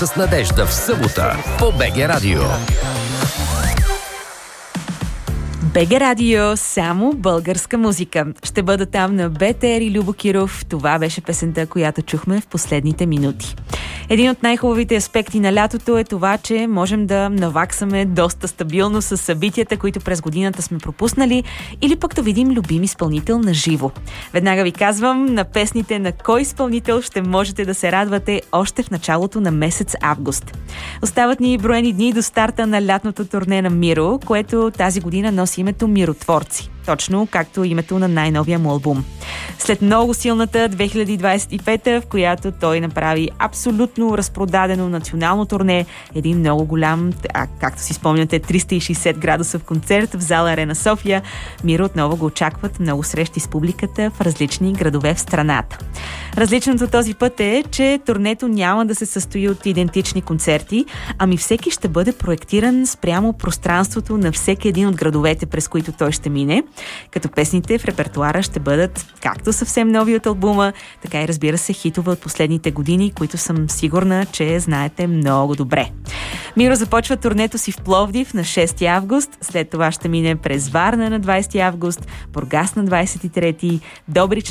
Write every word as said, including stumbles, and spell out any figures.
С Надежда в събота по БГ Радио. БГ Радио, само българска музика. Ще бъда там на БТР и Любо Киров. Това беше песента, която чухме в последните минути. Един от най-хубавите аспекти на лятото е това, че можем да наваксаме доста стабилно с събитията, които през годината сме пропуснали, или пък да видим любим изпълнител на живо. Веднага ви казвам, на песните на кой изпълнител ще можете да се радвате още в началото на месец август. Остават ни броени дни до старта на лятното турне на Миро, което тази година носи името Миротворци. Точно както името на най-новия му албум. След много силната две хиляди двадесет и пета, в която той направи абсолютно разпродадено национално турне, един много голям, а, както си спомняте, триста и шейсет градусов концерт в зала Арена София, Миро отново го очакват много срещи с публиката в различни градове в страната. Различното този път е, че турнето няма да се състои от идентични концерти, ами всеки ще бъде проектиран спрямо пространството на всеки един от градовете, през които той ще мине, като песните в репертуара ще бъдат както съвсем нови от албума, така и разбира се хитове от последните години, които съм сигурна, че знаете много добре. Миро започва турнето си в Пловдив на шести август, след това ще мине през Варна на двадесети август, Бургас на двадесет и трети, Добрич